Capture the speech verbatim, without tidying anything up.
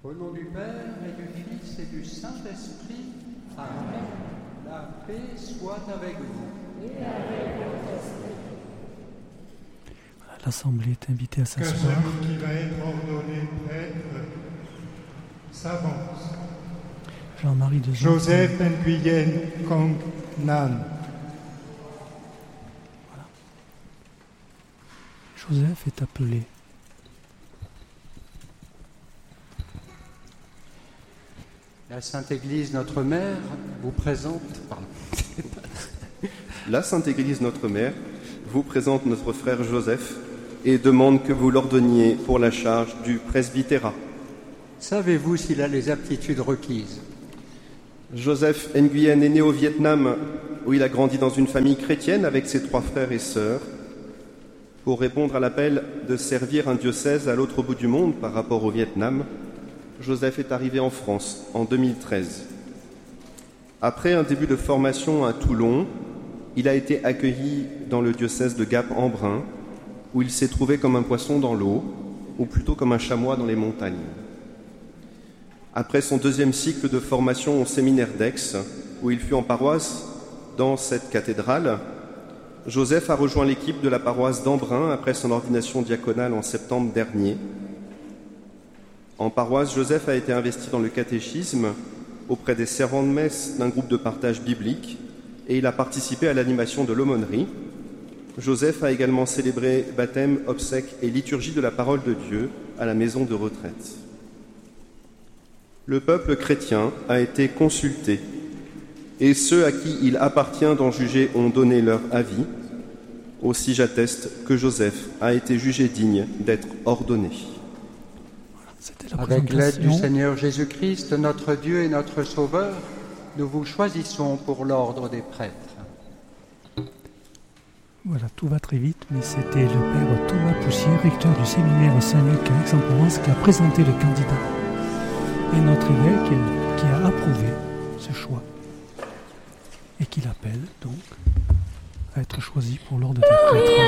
Au nom du Père et du Fils et du Saint-Esprit, Amen. La paix soit avec vous. Et avec votre esprit. L'Assemblée est invitée à Que s'asseoir. celui qui va être ordonné prêtre s'avance. Jean-Marie de Joseph Nguyen Kong Nan. Joseph est appelé. La Sainte Église, notre Mère, vous présente... Pardon. La Sainte Église, notre Mère, vous présente notre frère Joseph et demande que vous l'ordonniez pour la charge du presbytérat. Savez-vous s'il a les aptitudes requises? Joseph Nguyen est né au Vietnam, où il a grandi dans une famille chrétienne avec ses trois frères et sœurs. Pour répondre à l'appel de servir un diocèse à l'autre bout du monde par rapport au Vietnam, Joseph est arrivé en France en deux mille treize. Après un début de formation à Toulon, il a été accueilli dans le diocèse de Gap-en-Brun, où il s'est trouvé comme un poisson dans l'eau, ou plutôt comme un chamois dans les montagnes. Après son deuxième cycle de formation au séminaire d'Aix, où il fut en paroisse dans cette cathédrale, Joseph a rejoint l'équipe de la paroisse d'Embrun après son ordination diaconale en septembre dernier. En paroisse, Joseph a été investi dans le catéchisme auprès des servants de messe d'un groupe de partage biblique et il a participé à l'animation de l'aumônerie. Joseph a également célébré baptême, obsèques et liturgie de la parole de Dieu à la maison de retraite. Le peuple chrétien a été consulté et ceux à qui il appartient d'en juger ont donné leur avis. Aussi j'atteste que Joseph a été jugé digne d'être ordonné. Avec l'aide du Seigneur Jésus-Christ, notre Dieu et notre Sauveur, nous vous choisissons pour l'ordre des prêtres. Voilà, tout va très vite, mais c'était le père Thomas Poussier, recteur du séminaire Saint-Luc à Aix-en-Provence, qui a présenté le candidat. Et notre évêque qui a approuvé ce choix. Et qui l'appelle donc à être choisi pour l'ordre des prêtres.